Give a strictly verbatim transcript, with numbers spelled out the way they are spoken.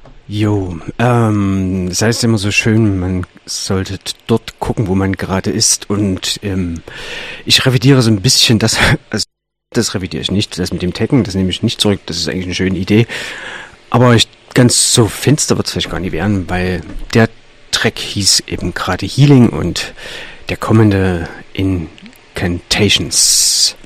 Jo, ähm, das heißt immer so schön, man sollte dort gucken, wo man gerade ist und ähm, ich revidiere so ein bisschen das, also das revidiere ich nicht, das mit dem Taggen, das nehme ich nicht zurück, das ist eigentlich eine schöne Idee, aber ich, ganz so finster wird es vielleicht gar nicht werden, weil der Track hieß eben gerade Healing und der kommende Incantations.